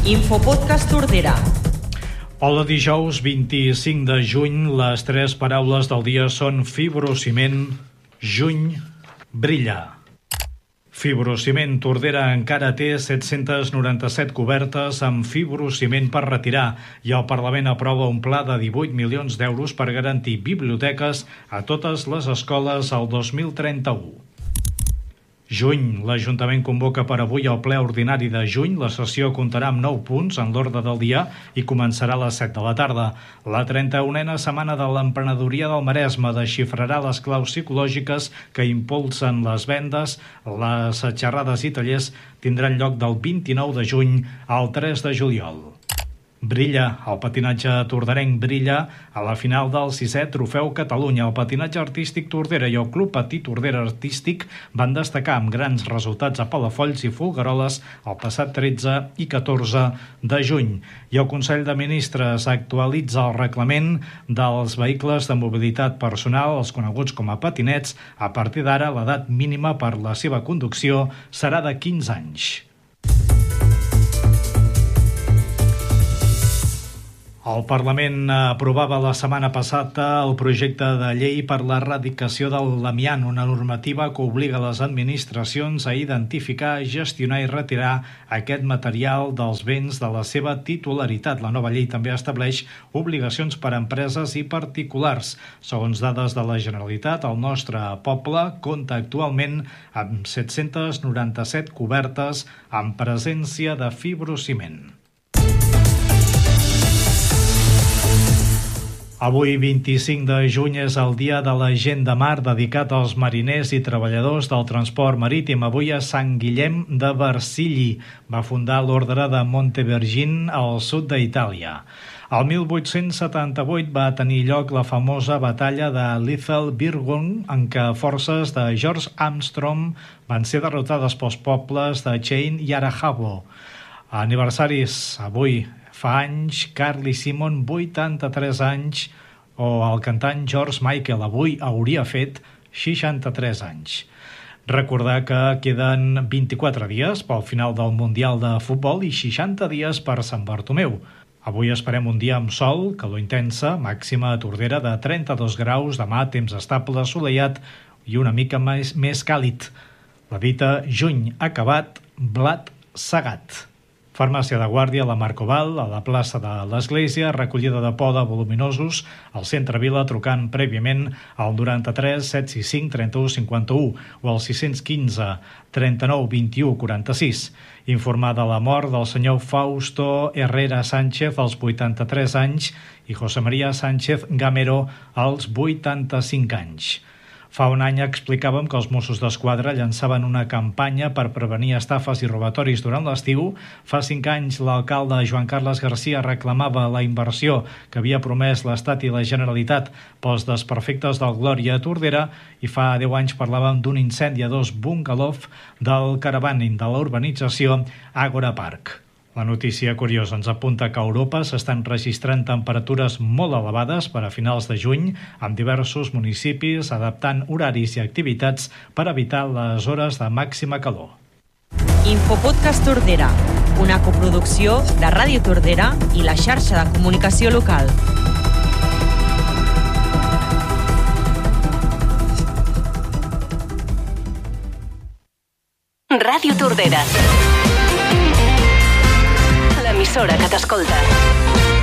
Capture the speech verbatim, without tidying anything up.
Infopodcast Tordera. Hola, dijous vint-i-cinc de juny. Les tres paraules del dia són fibrociment, juny, brilla. Fibrociment Tordera encara té set-cents noranta-set cobertes amb fibrociment per retirar i el Parlament aprova un pla de divuit milions d'euros per garantir biblioteques a totes les escoles al dos mil trenta-u. Juny. L'Ajuntament convoca per avui el ple ordinari de juny. La sessió comptarà amb nou punts en l'ordre del dia i començarà a les set de la tarda. La trenta-unena setmana de l'emprenedoria del Maresme desxifrarà les claus psicològiques que impulsen les vendes. Les xerrades i tallers tindran lloc del vint-i-nou de juny al tres de juliol. Brilla. El patinatge torderenc brilla a la final del sisè Trofeu Catalunya. El patinatge artístic Tordera i el Club Patí Tordera Artístic van destacar amb grans resultats a Palafolls i Folgueroles el passat tretze i catorze de juny. I el Consell de Ministres actualitza el reglament dels vehicles de mobilitat personal, els coneguts com a patinets. A partir d'ara, l'edat mínima per la seva conducció serà de quinze anys. El Parlament aprovava la setmana passada el projecte de llei per l'erradicació de l'amiant, una normativa que obliga les administracions a identificar, gestionar i retirar aquest material dels béns de la seva titularitat. La nova llei també estableix obligacions per a empreses i particulars. Segons dades de la Generalitat, el nostre poble compta actualment amb set-cents noranta-set cobertes amb presència de fibrociment. Avui, vint-i-cinc de juny, és el dia de la gent de mar dedicat als mariners i treballadors del transport marítim. Avui a Sant Guillem de Vercilli va fundar l'ordre de Montevergine al sud d'Itàlia. El mil vuit-cents setanta-vuit va tenir lloc la famosa batalla de Little Bighorn, en què forces de George Armstrong van ser derrotades pels pobles de Chain i Arahavo. Aniversaris avui. Fa anys, Carly Simon, vuitanta-tres anys, o el cantant George Michael, avui hauria fet seixanta-tres anys. Recordar que queden vint-i-quatre dies pel final del Mundial de Futbol i seixanta dies per Sant Bartomeu. Avui esperem un dia amb sol, calor intensa, màxima a Tordera de trenta-dos graus, demà temps estable, assolellat i una mica més, més càlid. La dita juny acabat, blat segat. Farmàcia de Guàrdia, a la Marcoval, a la plaça de l'Església, recollida de poda voluminosos, al centre Vila, trucant prèviament al noranta-tres set sis cinc trenta-u cinquanta-u o al sis quinze trenta-nou vint-i-u quaranta-sis. Informar de la mort del senyor Fausto Herrera Sánchez als vuitanta-tres anys i José María Sánchez Gamero als vuitanta-cinc anys. Fa un any explicàvem que els Mossos d'Esquadra llançaven una campanya per prevenir estafes i robatoris durant l'estiu. Fa cinc anys l'alcalde Joan Carles Garcia reclamava la inversió que havia promès l'Estat i la Generalitat pels desperfectes del Glòria a Tordera i fa deu anys parlàvem d'un incendi a dos bungalows del caravaning de la urbanització Àgora Park. La notícia curiosa ens apunta que a Europa s'estan registrant temperatures molt elevades per a finals de juny, amb diversos municipis adaptant horaris i activitats per evitar les hores de màxima calor. Infopodcast Tordera, una coproducció de Ràdio Tordera i la xarxa de comunicació local. Ràdio Tordera, l'emissora que t'escolta.